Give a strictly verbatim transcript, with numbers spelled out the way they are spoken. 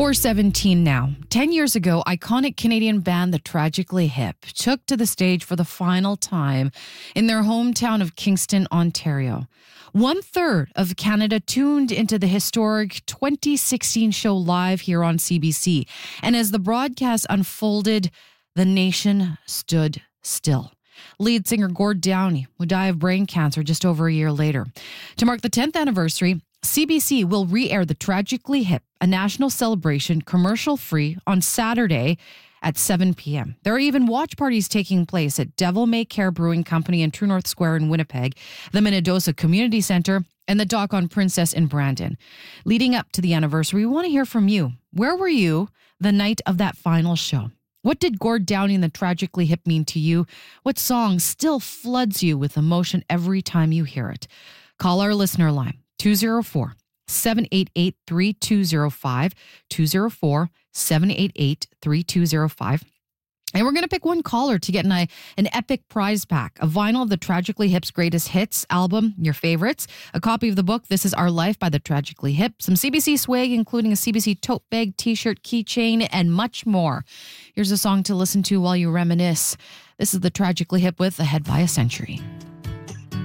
four seventeen now. Ten years ago, iconic Canadian band The Tragically Hip took to the stage for the final time in their hometown of Kingston, Ontario. One third of Canada tuned into the historic twenty sixteen show live here on C B C. And as the broadcast unfolded, the nation stood still. Lead singer Gord Downie would die of brain cancer just over a year later. To mark the tenth anniversary, C B C will re-air The Tragically Hip, a national celebration, commercial-free, on Saturday at seven p.m. There are even watch parties taking place at Devil May Care Brewing Company in True North Square in Winnipeg, the Minnedosa Community Centre, and the Dock on Princess in Brandon. Leading up to the anniversary, we want to hear from you. Where were you the night of that final show? What did Gord Downie and The Tragically Hip mean to you? What song still floods you with emotion every time you hear it? Call our listener line, two oh four, seven eight eight, three two oh five, two oh four, seven eight eight, three two oh five. And we're going to pick one caller to get an, an epic prize pack, a vinyl of The Tragically Hip's greatest hits album, your favorites, a copy of the book, This Is Our Life by The Tragically Hip, some C B C swag, including a C B C tote bag, t-shirt, keychain, and much more. Here's a song to listen to while you reminisce. This is The Tragically Hip with Ahead by a Century.